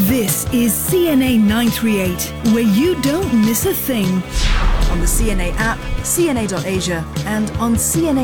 This is CNA 938, where you don't miss a thing. On the CNA app, cna.asia, and on CNA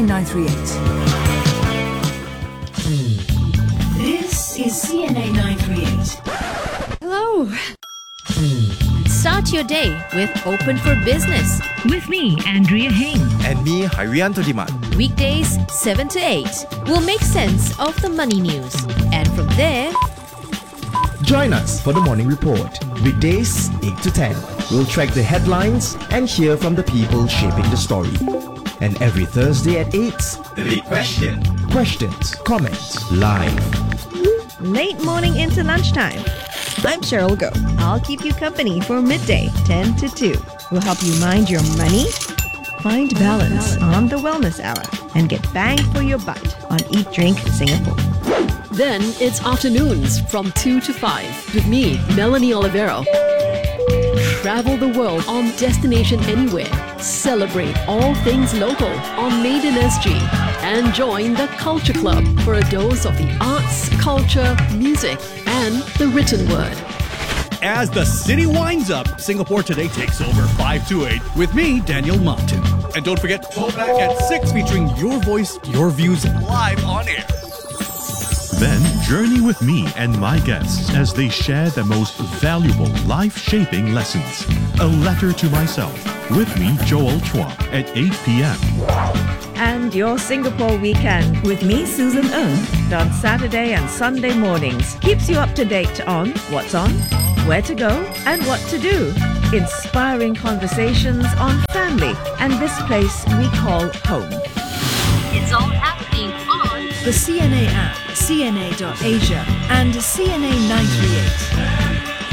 938. This is CNA 938. Hello. Start your day with Open for Business. With me, Andrea Heng. And me, Harianto Diman. Weekdays 7 to 8. We'll make sense of the money news. And from there, join us for the Morning Report. Weekdays 8 to 10. We'll track the headlines and hear from the people shaping the story. And every Thursday at 8, The Big Question. questions, comments, live. Late morning into lunchtime. I'm Cheryl Go. I'll keep you company for midday, 10 to 2. We'll help you mind your money, find balance on the Wellness Hour, and get bang for your buck on Eat Drink Singapore. Then it's afternoons from 2 to 5 with me, Melanie Olivero. Travel the world on Destination Anywhere. Celebrate all things local on Maiden SG. And join the Culture Club for a dose of the arts, culture, music, and the written word. As the city winds up, Singapore Today takes over 5 to 8 with me, Daniel Martin. And don't forget, Throwback at 6 featuring your voice, your views live on air. Then journey with me and my guests as they share the most valuable life-shaping lessons. A Letter to Myself with me, Joel Chua, at 8 p.m. And your Singapore weekend with me, Susan Ng, on Saturday and Sunday mornings, keeps you up to date on what's on, where to go, and what to do. Inspiring conversations on family and this place we call home. it's all happening on The CNA app, cna.asia, and CNA 938.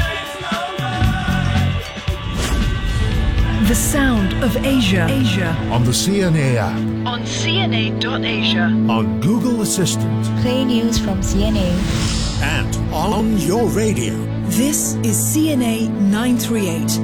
The sound of Asia. On the CNA app, On cna.asia. on Google Assistant, Play news from CNA. and on your radio. This is CNA 938.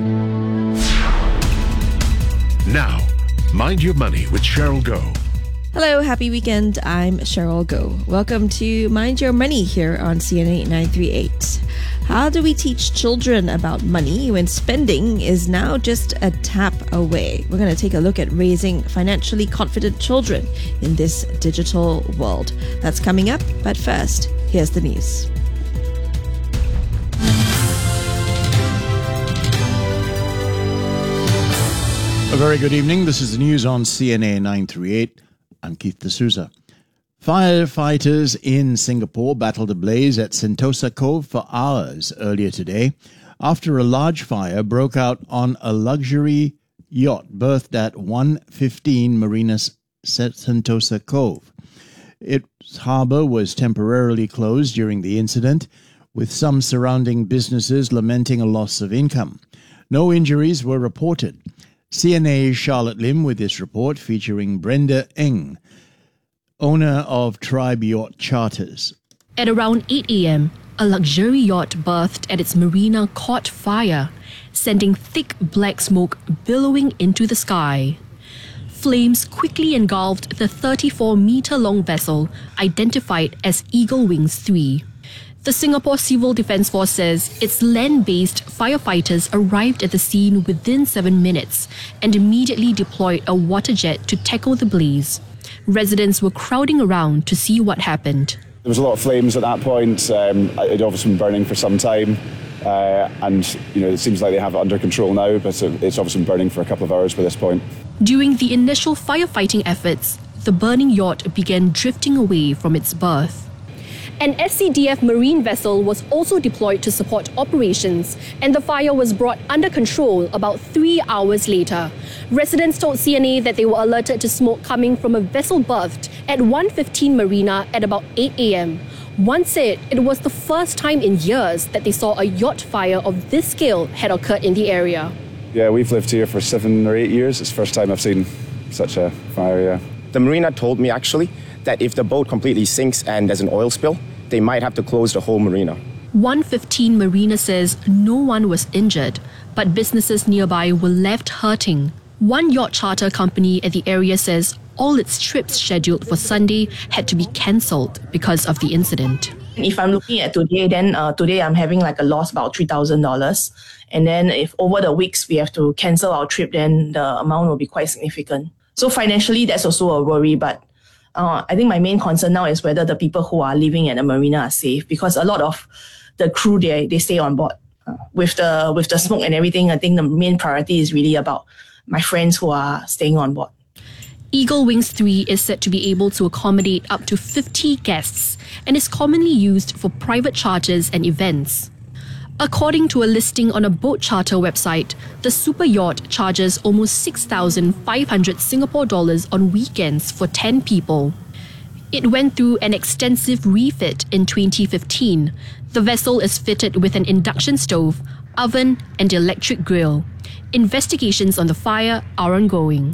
Now, Mind Your Money with Cheryl Go. Hello, happy weekend. I'm Cheryl Go. Welcome to Mind Your Money here on CNA 938. How do we teach children about money when spending is now just a tap away? We're going to take a look at raising financially confident children in this digital world. That's coming up, but first, here's the news. A very good evening. This is the news on CNA 938. I'm Keith D'Souza. Firefighters in Singapore battled a blaze at Sentosa Cove for hours earlier today after a large fire broke out on a luxury yacht berthed at 115 Marina Sentosa Cove. Its harbour was temporarily closed during the incident, with some surrounding businesses lamenting a loss of income. No injuries were reported. CNA's Charlotte Lim with this report featuring Brenda Eng, owner of Tribe Yacht Charters. At around 8 a.m., a luxury yacht berthed at its marina caught fire, sending thick black smoke billowing into the sky. Flames quickly engulfed the 34-meter-long vessel, identified as Eagle Wings 3. The Singapore Civil Defence Force says its land-based firefighters arrived at the scene within 7 minutes and immediately deployed a water jet to tackle the blaze. Residents were crowding around to see what happened. There was a lot of flames at that point. It obviously been burning for some time, and it seems like they have it under control now, but it's obviously been burning for a couple of hours by this point. During the initial firefighting efforts, the burning yacht began drifting away from its berth. An SCDF marine vessel was also deployed to support operations, and the fire was brought under control about 3 hours later. Residents told CNA that they were alerted to smoke coming from a vessel berthed at 115 Marina at about 8 a.m. One said it was the first time in years that they saw a yacht fire of this scale had occurred in the area. Yeah, we've lived here for 7 or 8 years. It's the first time I've seen such a fire, yeah. The marina told me actually that if the boat completely sinks and there's an oil spill, they might have to close the whole marina. 115 Marina says no one was injured, but businesses nearby were left hurting. One yacht charter company at the area says all its trips scheduled for Sunday had to be cancelled because of the incident. If I'm looking at today, then today I'm having like a loss about $3,000. And then if over the weeks we have to cancel our trip, then the amount will be quite significant. So financially, that's also a worry. But I think my main concern now is whether the people who are living at the marina are safe, because a lot of the crew, they stay on board. With the smoke and everything, I think the main priority is really about my friends who are staying on board. Eagle Wings 3 is said to be able to accommodate up to 50 guests and is commonly used for private charters and events. According to a listing on a boat charter website, the super yacht charges almost 6,500 Singapore dollars on weekends for 10 people. It went through an extensive refit in 2015. The vessel is fitted with an induction stove, oven, and electric grill. Investigations on the fire are ongoing.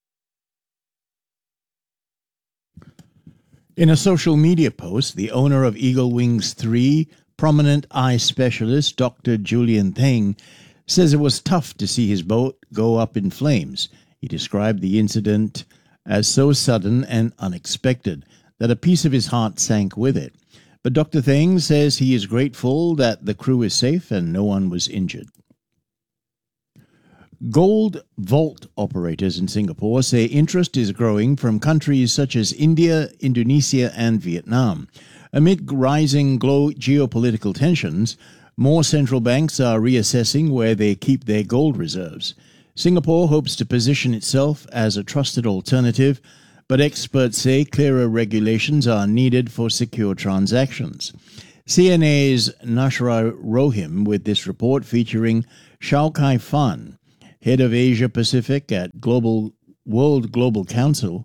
In a social media post, the owner of Eagle Wings 3, prominent eye specialist Dr. Julian Theng, says it was tough to see his boat go up in flames. He described the incident as so sudden and unexpected that a piece of his heart sank with it. But Dr. Theng says he is grateful that the crew is safe and no one was injured. Gold vault operators in Singapore say interest is growing from countries such as India, Indonesia, and Vietnam. Amid rising geopolitical tensions, more central banks are reassessing where they keep their gold reserves. Singapore hopes to position itself as a trusted alternative, but experts say clearer regulations are needed for secure transactions. CNA's Nashra Rohim with this report featuring Shao Kai Fan, head of Asia Pacific at World Global Council,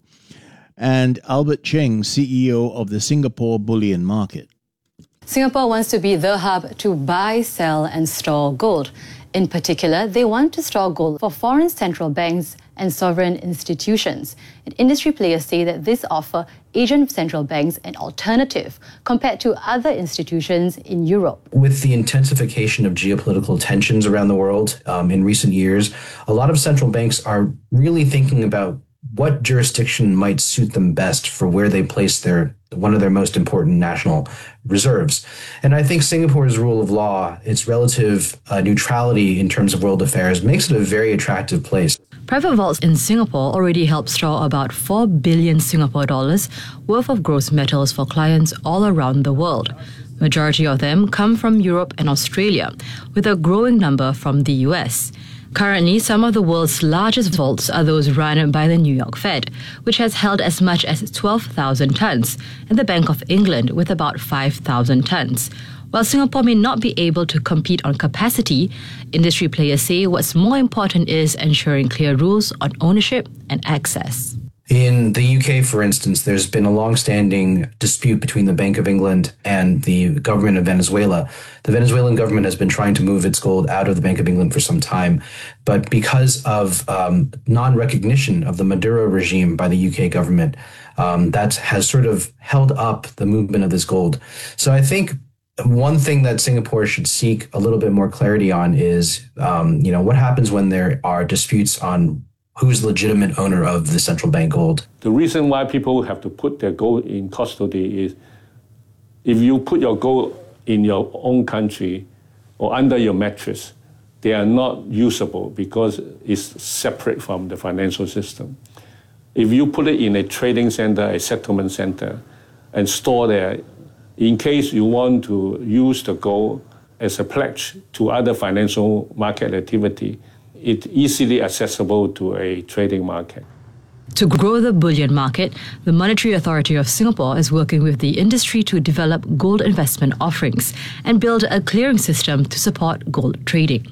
and Albert Cheng, CEO of the Singapore Bullion Market. Singapore wants to be the hub to buy, sell, and store gold. In particular, they want to store gold for foreign central banks and sovereign institutions. And industry players say that this offers Asian central banks an alternative compared to other institutions in Europe. With the intensification of geopolitical tensions around the world in recent years, a lot of central banks are really thinking about what jurisdiction might suit them best for where they place one of their most important national reserves. And I think Singapore's rule of law, its relative neutrality in terms of world affairs, makes it a very attractive place. Private vaults in Singapore already help store about 4 billion Singapore dollars worth of gross metals for clients all around the world. Majority of them come from Europe and Australia, with a growing number from the US. Currently, some of the world's largest vaults are those run by the New York Fed, which has held as much as 12,000 tons, and the Bank of England with about 5,000 tons. While Singapore may not be able to compete on capacity, industry players say what's more important is ensuring clear rules on ownership and access. In the UK, for instance, there's been a long-standing dispute between the Bank of England and the government of Venezuela. The Venezuelan government has been trying to move its gold out of the Bank of England for some time, but because of non-recognition of the Maduro regime by the UK government, that has sort of held up the movement of this gold. So I think one thing that Singapore should seek a little bit more clarity on is, what happens when there are disputes on who's the legitimate owner of the central bank gold. The reason why people have to put their gold in custody is if you put your gold in your own country or under your mattress, they are not usable because it's separate from the financial system. If you put it in a trading center, a settlement center, and store there, in case you want to use the gold as a pledge to other financial market activity, it's easily accessible to a trading market. To grow the bullion market, the Monetary Authority of Singapore is working with the industry to develop gold investment offerings and build a clearing system to support gold trading.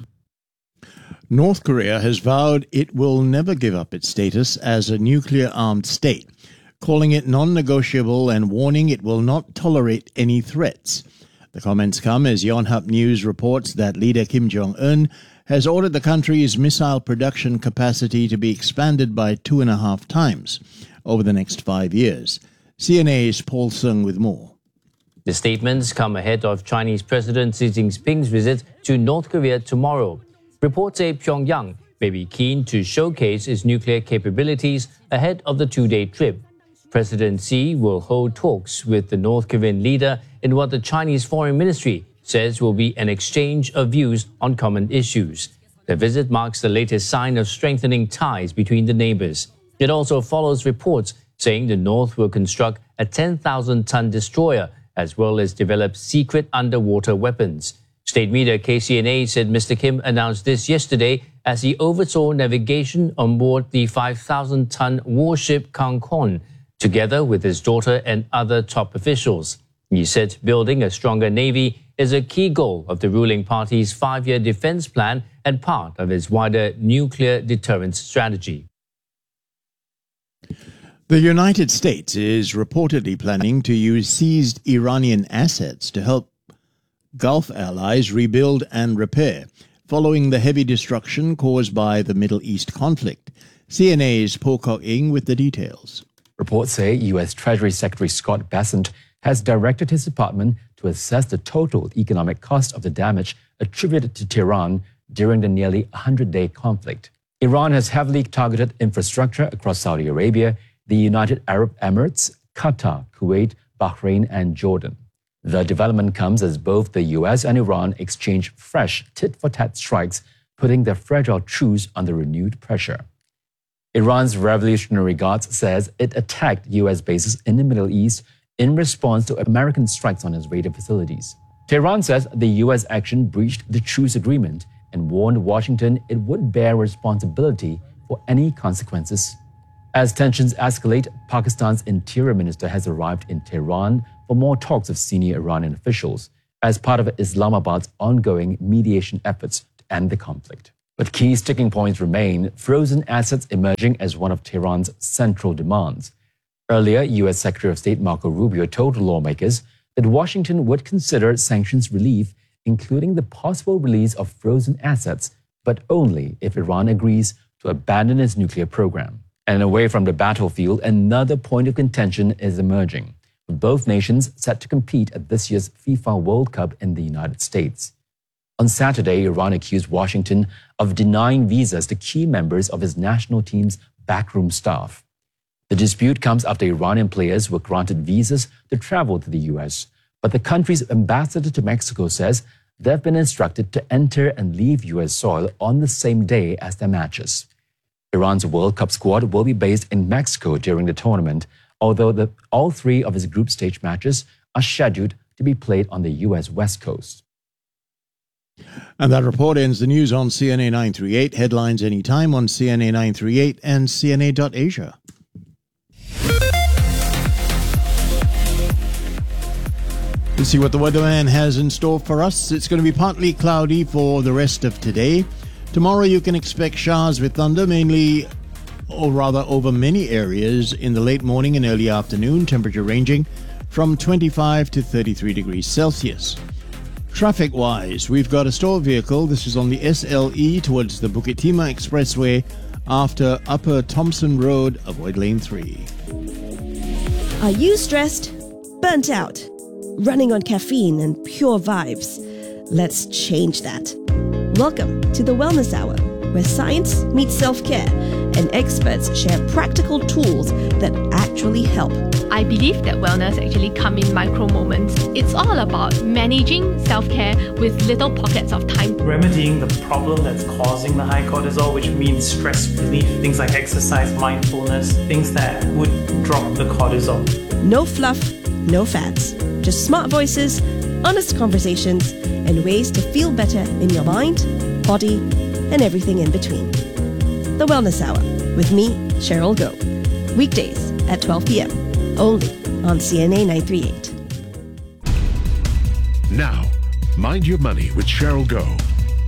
North Korea has vowed it will never give up its status as a nuclear-armed state, calling it non-negotiable and warning it will not tolerate any threats. The comments come as Yonhap News reports that leader Kim Jong-un has ordered the country's missile production capacity to be expanded by 2.5 times over the next 5 years. CNA's Paul Sung with more. The statements come ahead of Chinese President Xi Jinping's visit to North Korea tomorrow. Reports say Pyongyang may be keen to showcase its nuclear capabilities ahead of the 2-day trip. President Xi will hold talks with the North Korean leader in what the Chinese Foreign Ministry says will be an exchange of views on common issues. The visit marks the latest sign of strengthening ties between the neighbors. It also follows reports saying the North will construct a 10,000-ton destroyer as well as develop secret underwater weapons. State media KCNA said Mr. Kim announced this yesterday as he oversaw navigation on board the 5,000-ton warship Kang Khon, together with his daughter and other top officials. He said building a stronger navy is a key goal of the ruling party's 5-year defense plan and part of its wider nuclear deterrence strategy. The United States is reportedly planning to use seized Iranian assets to help Gulf allies rebuild and repair, following the heavy destruction caused by the Middle East conflict. CNA's Paul Kok-ing with the details. Reports say U.S. Treasury Secretary Scott Bessent has directed his department to assess the total economic cost of the damage attributed to Tehran during the nearly 100-day conflict. Iran has heavily targeted infrastructure across Saudi Arabia, the United Arab Emirates, Qatar, Kuwait, Bahrain, and Jordan. The development comes as both the US and Iran exchange fresh tit-for-tat strikes, putting their fragile truce under renewed pressure. Iran's Revolutionary Guards says it attacked US bases in the Middle East in response to American strikes on its radar facilities. Tehran says the US action breached the truce agreement and warned Washington it would bear responsibility for any consequences. As tensions escalate, Pakistan's Interior Minister has arrived in Tehran for more talks of senior Iranian officials as part of Islamabad's ongoing mediation efforts to end the conflict. But key sticking points remain, frozen assets emerging as one of Tehran's central demands. Earlier, U.S. Secretary of State Marco Rubio told lawmakers that Washington would consider sanctions relief, including the possible release of frozen assets, but only if Iran agrees to abandon its nuclear program. And away from the battlefield, another point of contention is emerging, with both nations set to compete at this year's FIFA World Cup in the United States. On Saturday, Iran accused Washington of denying visas to key members of its national team's backroom staff. The dispute comes after Iranian players were granted visas to travel to the U.S., but the country's ambassador to Mexico says they've been instructed to enter and leave U.S. soil on the same day as their matches. Iran's World Cup squad will be based in Mexico during the tournament, although all 3 of its group stage matches are scheduled to be played on the U.S. West Coast. And that report ends the news on CNA 938. Headlines anytime on CNA 938 and CNA.Asia. Let's see what the weatherman has in store for us. It's going to be partly cloudy for the rest of today. Tomorrow you can expect showers with thunder, mainly, or rather over many areas in the late morning and early afternoon, temperature ranging from 25 to 33 degrees Celsius. Traffic-wise, we've got a stored vehicle. This is on the SLE towards the Bukit Timah Expressway after Upper Thompson Road. Avoid lane 3. Are you stressed? Burnt out? Running on caffeine and pure vibes? Let's change that. Welcome to the Wellness Hour, where science meets self-care and experts share practical tools that actually help. I believe that wellness actually comes in micro moments. It's all about managing self-care with little pockets of time. Remedying the problem that's causing the high cortisol, which means stress relief, things like exercise, mindfulness, things that would drop the cortisol. No fluff, no fads. Just smart voices, honest conversations, and ways to feel better in your mind, body, and everything in between. The Wellness Hour with me, Cheryl Goh. Weekdays at 12 p.m. only on CNA 938. Now, Mind Your Money with Cheryl Goh.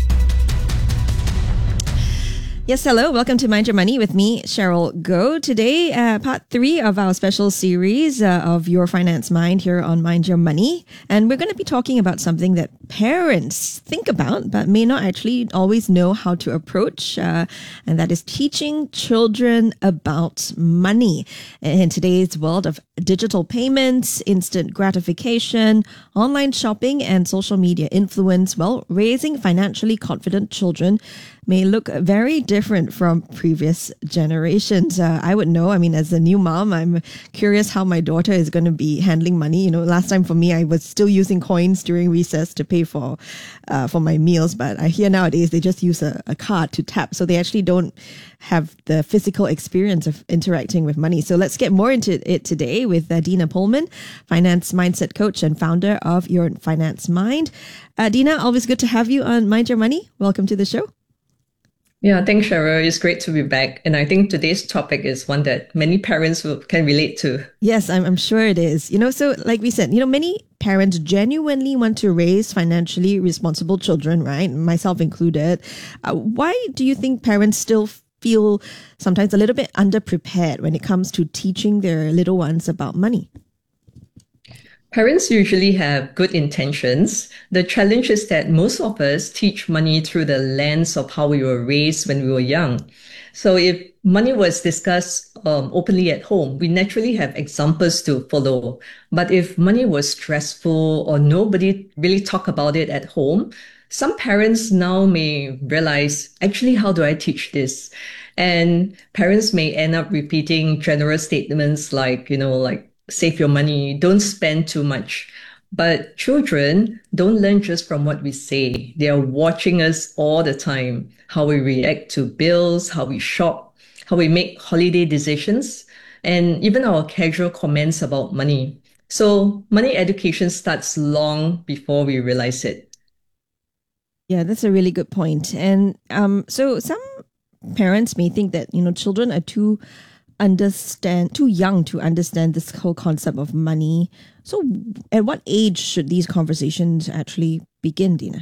Yes, hello. Welcome to Mind Your Money with me, Cheryl Goh. Today, part 3 of our special series of Your Finance Mind here on Mind Your Money. And we're going to be talking about something that parents think about but may not actually always know how to approach, and that is teaching children about money. In today's world of digital payments, instant gratification, online shopping, and social media influence, well, raising financially confident children may look very different from previous generations. I would know. I mean, as a new mom, I'm curious how my daughter is going to be handling money. You know, last time for me, I was still using coins during recess to pay for my meals, but I hear nowadays they just use a card to tap, so they actually don't have the physical experience of interacting with money. So let's get more into it today with Dina Pullman, finance mindset coach and founder of Your Finance Mind. Dina, always good to have you on Mind Your Money. Welcome to the show. Yeah, thanks, Cheryl. It's great to be back. And I think today's topic is one that many parents can relate to. Yes, I'm sure it is. You know, so like we said, you know, many parents genuinely want to raise financially responsible children, right? Myself included. Why do you think parents still feel sometimes a little bit underprepared when it comes to teaching their little ones about money? Parents usually have good intentions. The challenge is that most of us teach money through the lens of how we were raised when we were young. So if money was discussed openly at home, we naturally have examples to follow. But if money was stressful or nobody really talked about it at home, some parents now may realize, actually, how do I teach this? And parents may end up repeating general statements like, save your money, don't spend too much. But children don't learn just from what we say. They are watching us all the time, how we react to bills, how we shop, how we make holiday decisions, and even our casual comments about money. So money education starts long before we realize it. Yeah, that's a really good point. And so some parents may think that, children are too young to understand this whole concept of money. So at what age should these conversations actually begin, Dina?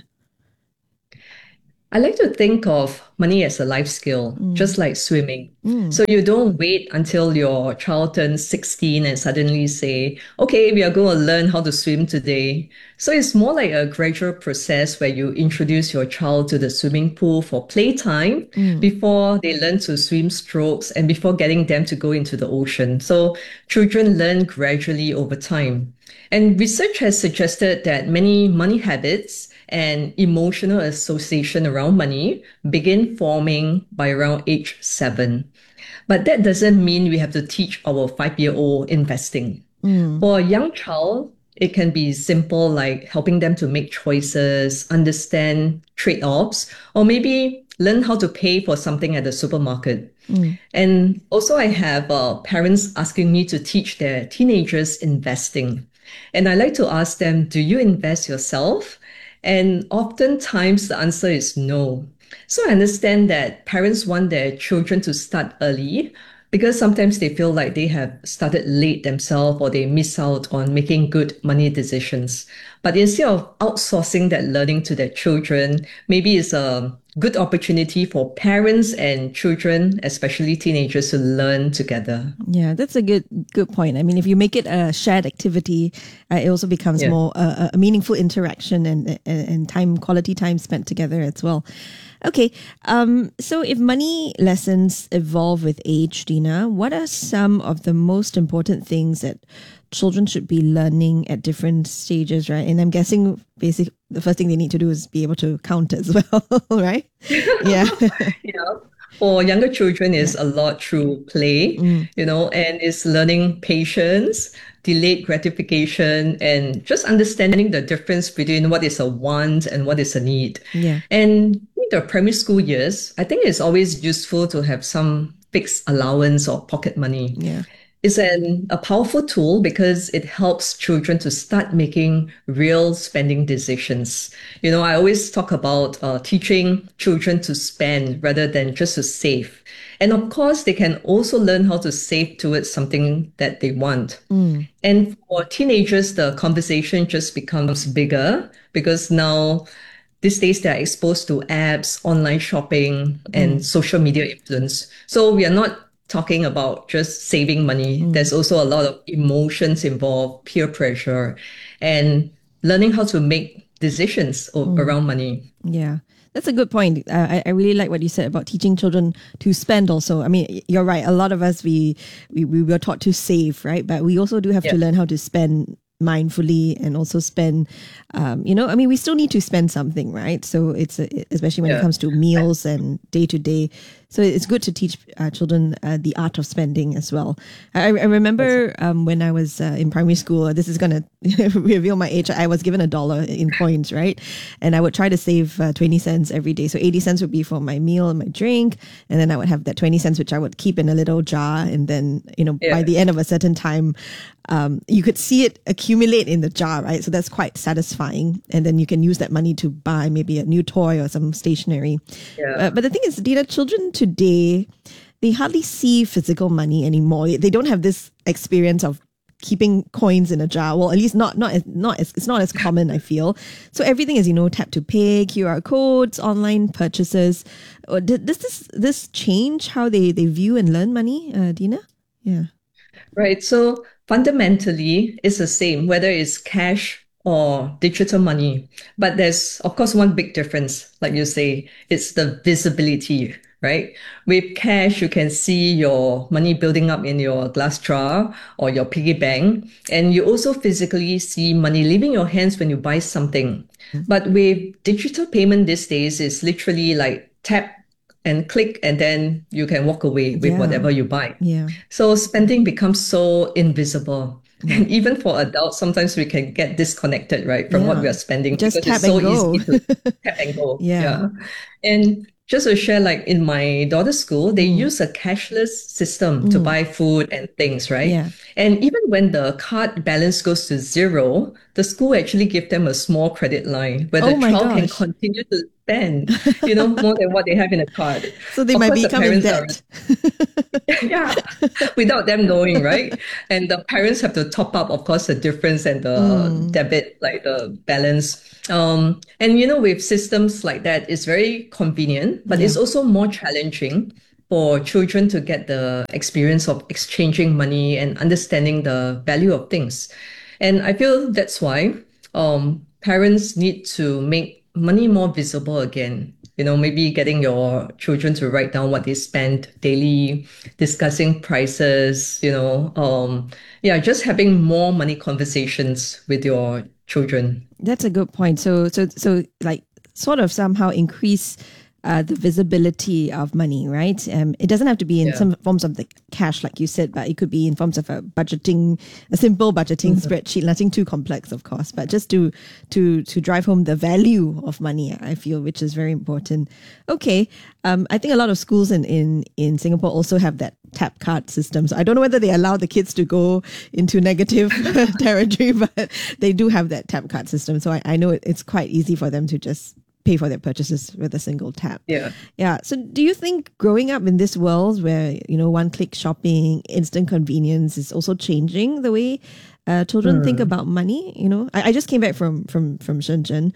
I like to think of money as a life skill, just like swimming. So you don't wait until your child turns 16 and suddenly say, okay, we are going to learn how to swim today. So it's more like a gradual process where you introduce your child to the swimming pool for playtime before they learn to swim strokes and before getting them to go into the ocean. So children learn gradually over time. And research has suggested that many money habits and emotional association around money begin forming by around age 7. But that doesn't mean we have to teach our 5-year-old investing. For a young child, it can be simple, like helping them to make choices, understand trade-offs, or maybe learn how to pay for something at the supermarket. And also I have parents asking me to teach their teenagers investing. And I like to ask them, do you invest yourself? And oftentimes the answer is no. So I understand that parents want their children to start early because sometimes they feel like they have started late themselves or they miss out on making good money decisions. But instead of outsourcing that learning to their children, maybe it's a good opportunity for parents and children, especially teenagers, to learn together. Yeah, that's a good point. I mean, if you make it a shared activity, it also becomes more a meaningful interaction and quality time spent together as well. Okay, so if money lessons evolve with age, Dina, what are some of the most important things that children should be learning at different stages, right? And I'm guessing basically the first thing they need to do is be able to count as well, right? Yeah. For younger children, is a lot through play, and it's learning patience, delayed gratification, and just understanding the difference between what is a want and what is a need. Yeah. And in the primary school years, I think it's always useful to have some fixed allowance or pocket money. Yeah. It's a powerful tool because it helps children to start making real spending decisions. I always talk about teaching children to spend rather than just to save. And of course, they can also learn how to save towards something that they want. And for teenagers, the conversation just becomes bigger because now these days they're exposed to apps, online shopping, and social media influence. So we are not talking about just saving money. There's also a lot of emotions involved, peer pressure, and learning how to make decisions around money. Yeah. That's a good point. I really like what you said about teaching children to spend also. I mean, you're right. A lot of us, we were taught to save, right? But we also do have to learn how to spend mindfully and also spend, we still need to spend something, right? So it's, especially when it comes to meals and day to day. So it's good to teach children the art of spending as well. I remember when I was in primary school, this is going to reveal my age, I was given $1 in coins, right? And I would try to save 20 cents every day. So 80 cents would be for my meal and my drink. And then I would have that 20 cents, which I would keep in a little jar. And then, by the end of a certain time, you could see it accumulate in the jar, right? So that's quite satisfying. And then you can use that money to buy maybe a new toy or some stationery. Yeah. But the thing is, Dina, children today, they hardly see physical money anymore. They don't have this experience of keeping coins in a jar. Well, at least it's not as common, I feel. So everything is, tap to pay, QR codes, online purchases. Does this change how they view and learn money, Dina? Yeah. Right. So fundamentally, it's the same, whether it's cash or digital money. But there's, of course, one big difference, like you say, it's the visibility, right? With cash, you can see your money building up in your glass jar or your piggy bank. And you also physically see money leaving your hands when you buy something. But with digital payment these days, it's literally like tap and click, and then you can walk away with whatever you buy. Yeah. So spending becomes so invisible. And even for adults, sometimes we can get disconnected, right, from what we are spending. Just because tap it's so and go. easy to tap and go. Yeah. And just to share, like in my daughter's school, they use a cashless system to buy food and things, right? Yeah. And even when the card balance goes to zero, the school actually give them a small credit line where the child can continue to spend, more than what they have in a card. So they might become in debt. Without them knowing, right? And the parents have to top up, of course, the difference and the debit, like the balance. And with systems like that, it's very convenient, but it's also more challenging for children to get the experience of exchanging money and understanding the value of things. And I feel that's why parents need to make money more visible again. Maybe getting your children to write down what they spend daily, discussing prices, just having more money conversations with your children. That's a good point. So like sort of somehow increase the visibility of money, right? It doesn't have to be in some forms of the cash, like you said, but it could be in forms of a simple budgeting spreadsheet, nothing too complex, of course, but just to drive home the value of money, I feel, which is very important. Okay. I think a lot of schools in Singapore also have that tap card system. So I don't know whether they allow the kids to go into negative territory, but they do have that tap card system. So I know it's quite easy for them to just pay for their purchases with a single tap. Yeah. So do you think growing up in this world where, one-click shopping, instant convenience is also changing the way children think about money? I just came back from Shenzhen.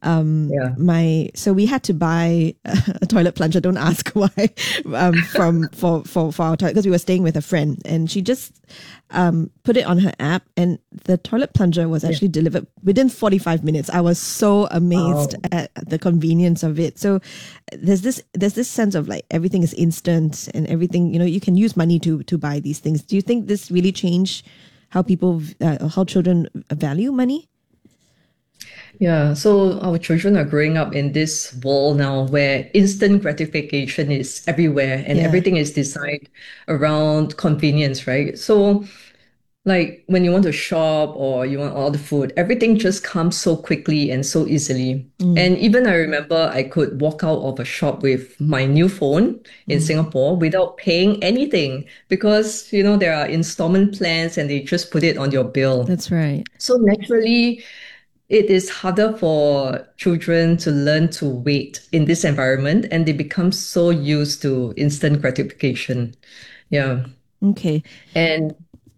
So we had to buy a toilet plunger. Don't ask why. For our toilet, because we were staying with a friend, and she just put it on her app, and the toilet plunger was actually delivered within 45 minutes. I was so amazed at the convenience of it. So there's this sense of like everything is instant and everything. You can use money to buy these things. Do you think this really changed how how children value money? Yeah, so our children are growing up in this world now where instant gratification is everywhere and everything is designed around convenience, right? So like when you want to shop or you want to order food, everything just comes so quickly and so easily. And even I remember I could walk out of a shop with my new phone in Singapore without paying anything because, there are installment plans and they just put it on your bill. That's right. So naturally, it is harder for children to learn to wait in this environment, and they become so used to instant gratification. Yeah. Okay. And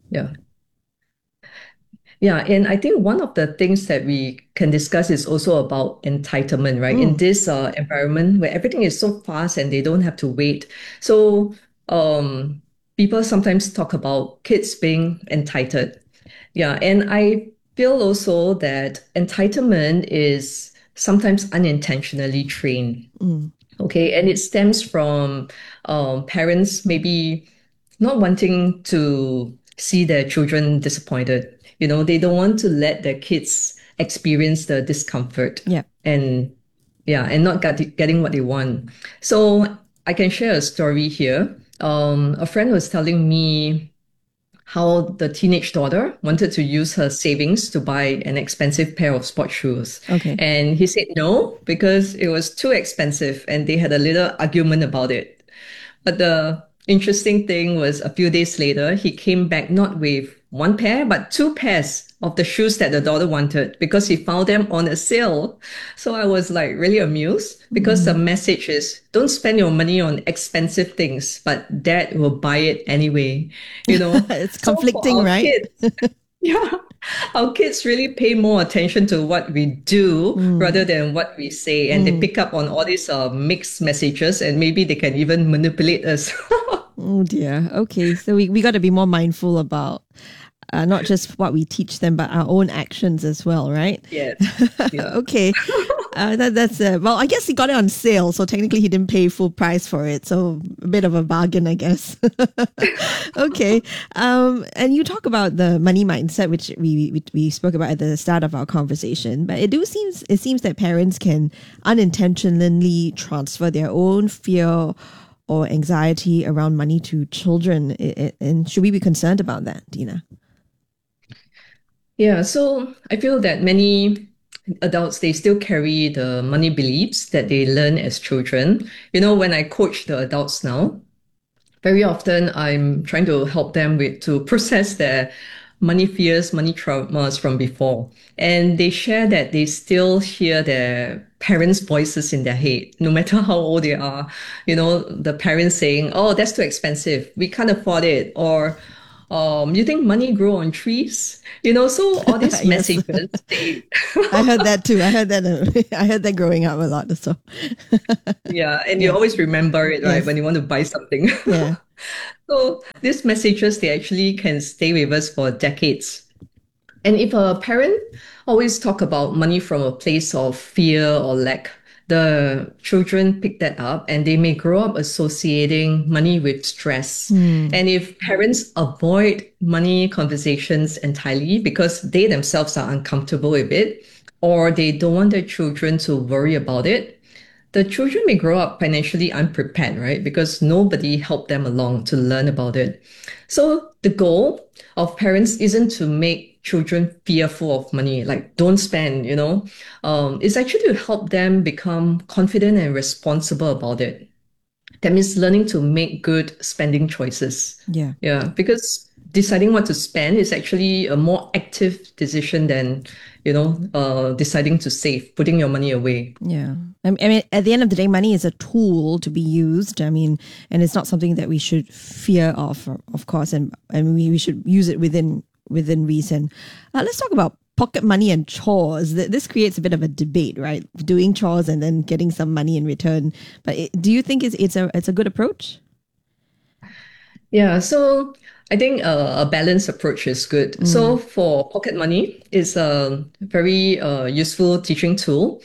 and I think one of the things that we can discuss is also about entitlement, right? In this environment where everything is so fast and they don't have to wait. So people sometimes talk about kids being entitled. Yeah, and I feel also that entitlement is sometimes unintentionally trained. Okay, and it stems from parents maybe not wanting to see their children disappointed. They don't want to let their kids experience the discomfort. Yeah. And not getting what they want. So I can share a story here. A friend was telling me how the teenage daughter wanted to use her savings to buy an expensive pair of sports shoes. Okay. And he said no, because it was too expensive, and they had a little argument about it. But the interesting thing was, a few days later, he came back not with one pair, but two pairs of the shoes that the daughter wanted, because he found them on a sale. So I was like really amused, because the message is, don't spend your money on expensive things, but dad will buy it anyway. It's conflicting, so right? Kids, our kids really pay more attention to what we do rather than what we say. And they pick up on all these mixed messages, and maybe they can even manipulate us. Oh dear. Okay. So we got to be more mindful about not just what we teach them, but our own actions as well, right? Yes. Yeah. Okay. That's well, I guess he got it on sale, so technically he didn't pay full price for it. So a bit of a bargain, I guess. Okay. And you talk about the money mindset, which we spoke about at the start of our conversation. But it seems that parents can unintentionally transfer their own fear or anxiety around money to children. And should we be concerned about that, Dina? Yeah, so I feel that many adults, they still carry the money beliefs that they learn as children. When I coach the adults now, very often I'm trying to help them to process their money fears, money traumas from before. And they share that they still hear their parents' voices in their head, no matter how old they are. The parents saying, oh, that's too expensive, we can't afford it. Or, you think money grow on trees? So all these messages. I heard that too. I heard that growing up a lot. So yeah, and you always remember it, right, when you want to buy something. Yeah. So these messages, they actually can stay with us for decades. And if a parent always talk about money from a place of fear or lack, the children pick that up, and they may grow up associating money with stress. And if parents avoid money conversations entirely because they themselves are uncomfortable with it, or they don't want their children to worry about it, the children may grow up financially unprepared, right? Because nobody helped them along to learn about it. So the goal of parents isn't to make children fearful of money, like don't spend, it's actually to help them become confident and responsible about it. That means learning to make good spending choices. Yeah. Yeah, because deciding what to spend is actually a more active decision than, deciding to save, putting your money away. Yeah. I mean, at the end of the day, money is a tool to be used. I mean, and it's not something that we should fear of course, and we should use it within reason. Let's talk about pocket money and chores. This creates a bit of a debate, right? Doing chores and then getting some money in return. But do you think it's a good approach? Yeah, so I think a balanced approach is good. So for pocket money, it's a very useful teaching tool.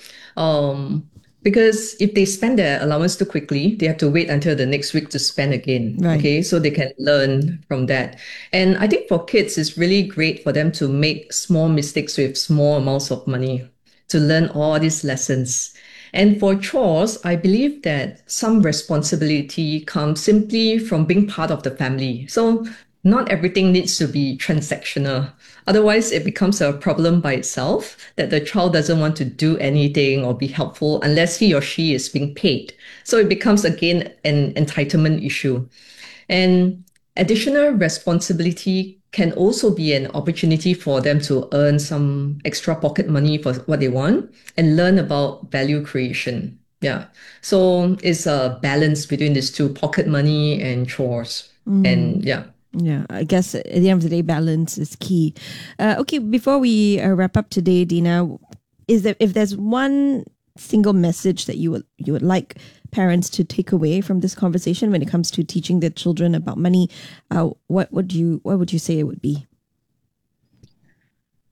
Because if they spend their allowance too quickly, they have to wait until the next week to spend again. Right. Okay, so they can learn from that. And I think for kids, it's really great for them to make small mistakes with small amounts of money to learn all these lessons. And for chores, I believe that some responsibility comes simply from being part of the family. So not everything needs to be transactional. Otherwise, it becomes a problem by itself that the child doesn't want to do anything or be helpful unless he or she is being paid. So it becomes, again, an entitlement issue. And additional responsibility can also be an opportunity for them to earn some extra pocket money for what they want and learn about value creation. Yeah. So it's a balance between these two, pocket money and chores. And yeah. Yeah, I guess at the end of the day, balance is key. Okay, before we wrap up today, Dina, if there's one single message that you would like parents to take away from this conversation when it comes to teaching their children about money, what would you say it would be?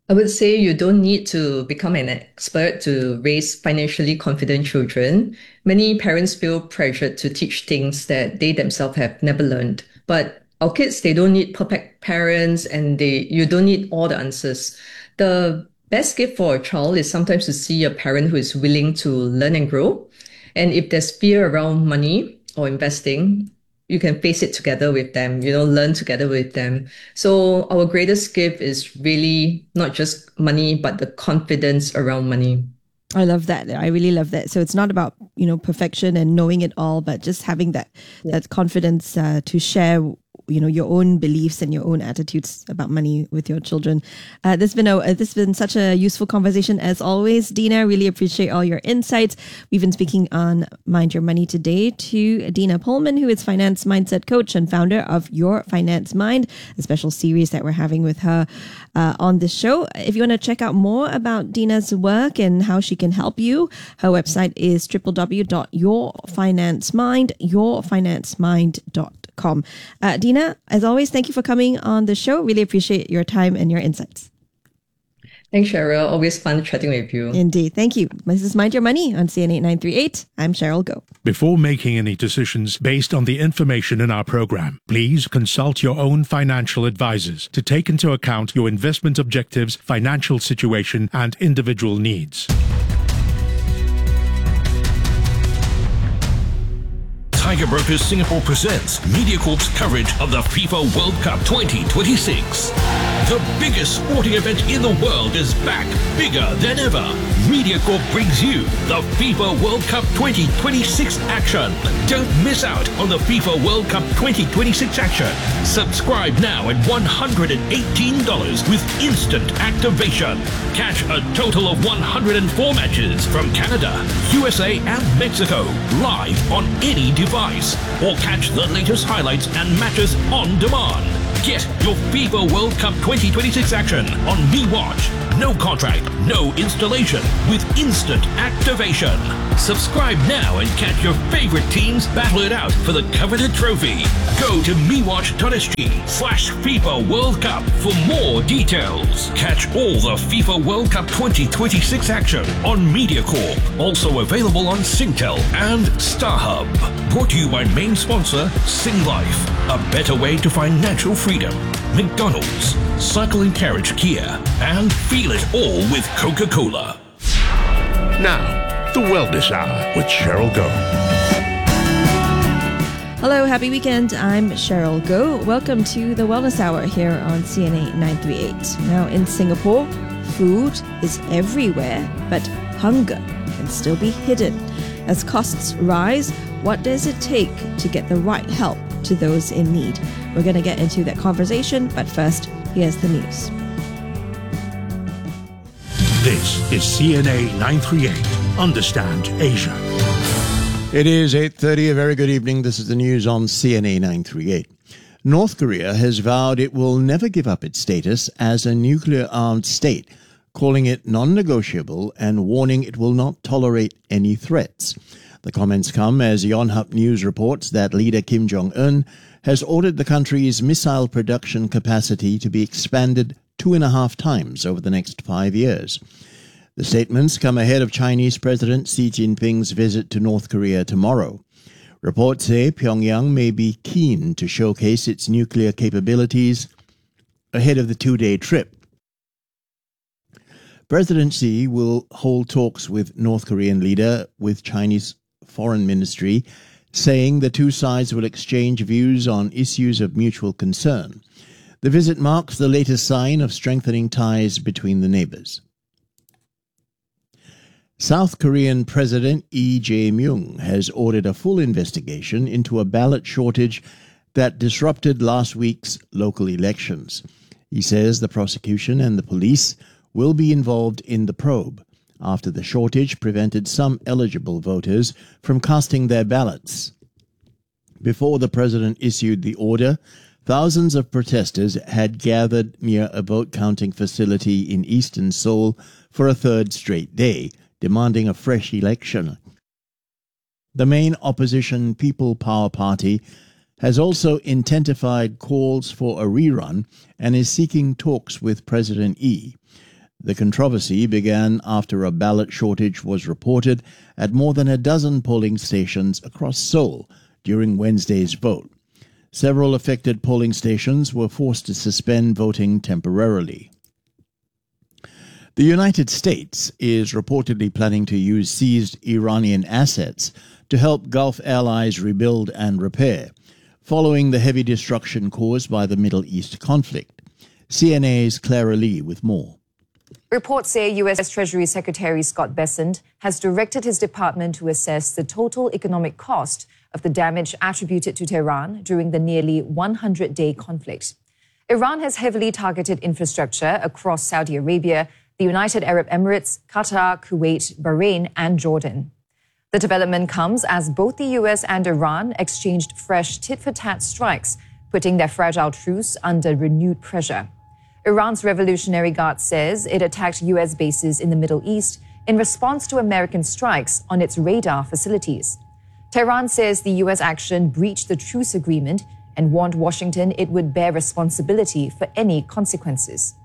I would say you don't need to become an expert to raise financially confident children. Many parents feel pressured to teach things that they themselves have never learned. But our kids, they don't need perfect parents and you don't need all the answers. The best gift for a child is sometimes to see a parent who is willing to learn and grow. And if there's fear around money or investing, you can face it together with them, learn together with them. So our greatest gift is really not just money, but the confidence around money. I love that. I really love that. So it's not about, perfection and knowing it all, but just having that confidence to share your own beliefs and your own attitudes about money with your children. This has been such a useful conversation as always. Dina, really appreciate all your insights. We've been speaking on Mind Your Money today to Dina Pullman, who is finance mindset coach and founder of Your Finance Mind, a special series that we're having with her on this show. If you want to check out more about Dina's work and how she can help you, her website is yourfinancemind.com. Dina, as always, thank you for coming on the show. Really appreciate your time and your insights. Thanks, Cheryl. Always fun chatting with you. Indeed. Thank you. This is Mind Your Money on CNA 938. I'm Cheryl Goh. Before making any decisions based on the information in our program, please consult your own financial advisors to take into account your investment objectives, financial situation, and individual needs. Tiger Brokers Singapore presents MediaCorp's coverage of the FIFA World Cup 2026. The biggest sporting event in the world is back, bigger than ever. MediaCorp brings you the FIFA World Cup 2026 action. Don't miss out on the FIFA World Cup 2026 action. Subscribe now at $118 with instant activation. Catch a total of 104 matches from Canada, USA, and Mexico live on any device, or catch the latest highlights and matches on demand. Get your FIFA World Cup 2026 action on MeWatch. No contract, no installation, with instant activation. Subscribe now and catch your favorite teams battle it out for the coveted trophy. Go to mewatch.sg/FIFA World Cup for more details. Catch all the FIFA World Cup 2026 action on MediaCorp. Also available on Singtel and StarHub. Brought to you by main sponsor Singlife. A better way to financial freedom. McDonald's, Cycle and Carriage Kia, and feel it all with Coca-Cola. Now, the Wellness Hour with Cheryl Goh. Hello, happy weekend. I'm Cheryl Goh. Welcome to the Wellness Hour here on CNA 938. Now, in Singapore, food is everywhere, but hunger can still be hidden. As costs rise, what does it take to get the right help to those in need? We're going to get into that conversation, but first, here's the news. This is CNA 938. Understand Asia. It is 8:30. A very good evening. This is the news on CNA 938. North Korea has vowed it will never give up its status as a nuclear-armed state, calling it non-negotiable and warning it will not tolerate any threats. The comments come as Yonhap News reports that leader Kim Jong-un has ordered the country's missile production capacity to be expanded 2.5 times over the next 5 years. The statements come ahead of Chinese President Xi Jinping's visit to North Korea tomorrow. Reports say Pyongyang may be keen to showcase its nuclear capabilities ahead of the 2-day trip. President Xi will hold talks with North Korean leader with Chinese Foreign Ministry, saying the two sides will exchange views on issues of mutual concern. The visit marks the latest sign of strengthening ties between the neighbors. South Korean President Lee Jae-myung has ordered a full investigation into a ballot shortage that disrupted last week's local elections. He says the prosecution and the police will be involved in the probe after the shortage prevented some eligible voters from casting their ballots. Before the president issued the order, thousands of protesters had gathered near a vote-counting facility in eastern Seoul for a third straight day, demanding a fresh election. The main opposition People Power Party has also intensified calls for a rerun and is seeking talks with President Lee. The controversy began after a ballot shortage was reported at more than a dozen polling stations across Seoul during Wednesday's vote. Several affected polling stations were forced to suspend voting temporarily. The United States is reportedly planning to use seized Iranian assets to help Gulf allies rebuild and repair, following the heavy destruction caused by the Middle East conflict. CNA's Clara Lee with more. Reports say U.S. Treasury Secretary Scott Bessent has directed his department to assess the total economic cost of the damage attributed to Tehran during the nearly 100-day conflict. Iran has heavily targeted infrastructure across Saudi Arabia, the United Arab Emirates, Qatar, Kuwait, Bahrain, and Jordan. The development comes as both the U.S. and Iran exchanged fresh tit-for-tat strikes, putting their fragile truce under renewed pressure. Iran's Revolutionary Guard says it attacked U.S. bases in the Middle East in response to American strikes on its radar facilities. Tehran says the U.S. action breached the truce agreement and warned Washington it would bear responsibility for any consequences.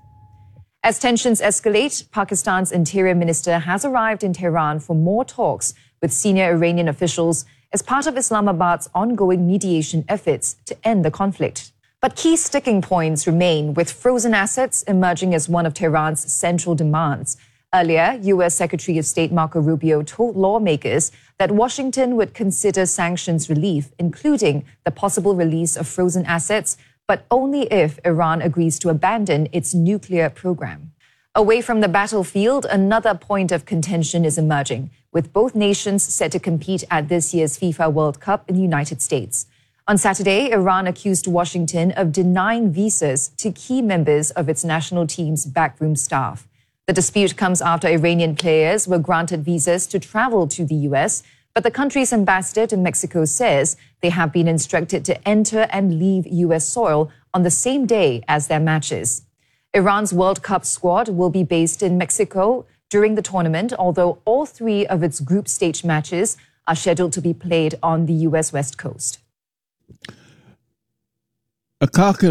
As tensions escalate, Pakistan's Interior Minister has arrived in Tehran for more talks with senior Iranian officials as part of Islamabad's ongoing mediation efforts to end the conflict. But key sticking points remain, with frozen assets emerging as one of Tehran's central demands. Earlier, U.S. Secretary of State Marco Rubio told lawmakers that Washington would consider sanctions relief, including the possible release of frozen assets, but only if Iran agrees to abandon its nuclear program. Away from the battlefield, another point of contention is emerging, with both nations set to compete at this year's FIFA World Cup in the United States. On Saturday, Iran accused Washington of denying visas to key members of its national team's backroom staff. The dispute comes after Iranian players were granted visas to travel to the U.S., but the country's ambassador to Mexico says they have been instructed to enter and leave U.S. soil on the same day as their matches. Iran's World Cup squad will be based in Mexico during the tournament, although all three of its group stage matches are scheduled to be played on the U.S. West Coast. A carcass